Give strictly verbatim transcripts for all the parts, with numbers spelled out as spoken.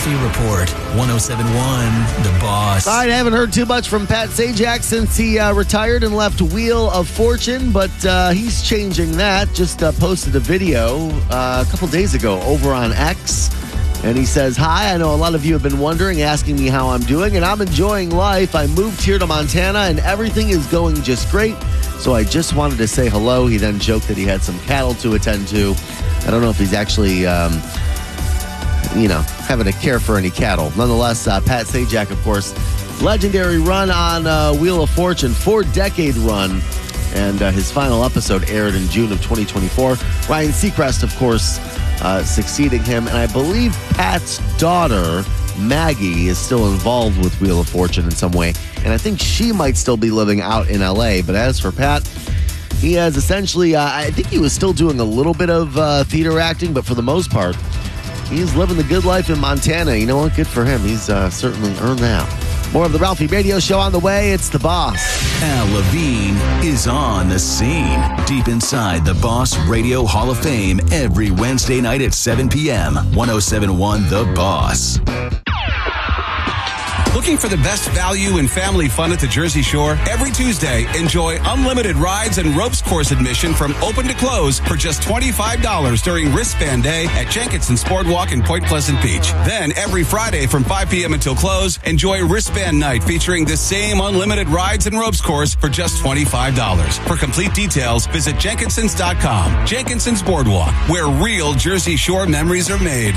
Ralphie Report, one oh seven point one, The Boss. All right, I haven't heard too much from Pat Sajak since he uh, retired and left Wheel of Fortune, but uh, he's changing that. Just uh, posted a video uh, a couple days ago over on X, and he says, "Hi, I know a lot of you have been wondering, asking me how I'm doing, and I'm enjoying life. I moved here to Montana, and everything is going just great, so I just wanted to say hello." He then joked that he had some cattle to attend to. I don't know if he's actually... Um, you know, having to care for any cattle. Nonetheless, uh, Pat Sajak, of course, legendary run on uh, Wheel of Fortune, four-decade run, and uh, his final episode aired in June of twenty twenty-four. Ryan Seacrest, of course, uh, succeeding him, and I believe Pat's daughter, Maggie, is still involved with Wheel of Fortune in some way, and I think she might still be living out in L A, but as for Pat, he has essentially, uh, I think he was still doing a little bit of uh, theater acting, but for the most part, he's living the good life in Montana. You know what? Good for him. He's uh, certainly earned that. More of the Ralphie Radio Show on the way. It's The Boss. Al Levine is on the scene. Deep inside the Boss Radio Hall of Fame every Wednesday night at seven p.m. one oh seven point one The Boss. Looking for the best value in family fun at the Jersey Shore? Every Tuesday, enjoy unlimited rides and ropes course admission from open to close for just twenty-five dollars during Wristband Day at Jenkinson's Boardwalk in Point Pleasant Beach. Then, every Friday from five p.m. until close, enjoy Wristband Night featuring the same unlimited rides and ropes course for just twenty-five dollars. For complete details, visit Jenkinsons dot com. Jenkinson's Boardwalk, where real Jersey Shore memories are made.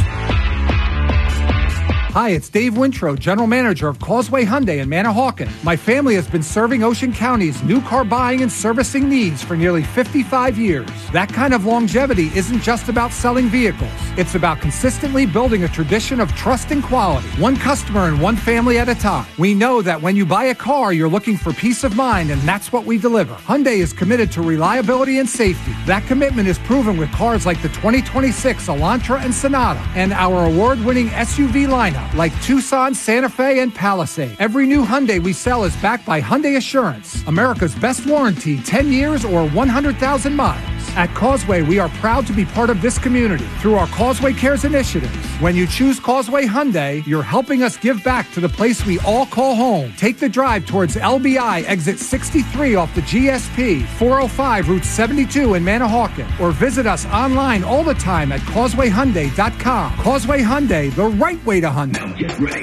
Hi, it's Dave Wintro, General Manager of Causeway Hyundai in Manahawkin. My family has been serving Ocean County's new car buying and servicing needs for nearly fifty-five years. That kind of longevity isn't just about selling vehicles. It's about consistently building a tradition of trust and quality, one customer and one family at a time. We know that when you buy a car, you're looking for peace of mind, and that's what we deliver. Hyundai is committed to reliability and safety. That commitment is proven with cars like the twenty twenty-six Elantra and Sonata, and our award-winning S U V lineup like Tucson, Santa Fe, and Palisade. Every new Hyundai we sell is backed by Hyundai Assurance, America's best warranty, ten years or one hundred thousand miles. At Causeway, we are proud to be part of this community through our Causeway Cares initiatives. When you choose Causeway Hyundai, you're helping us give back to the place we all call home. Take the drive towards L B I exit sixty-three off the G S P, four oh five Route seventy-two in Manahawkin, or visit us online all the time at causeway hyundai dot com. Causeway Hyundai, the right way to Hyundai. Now get ready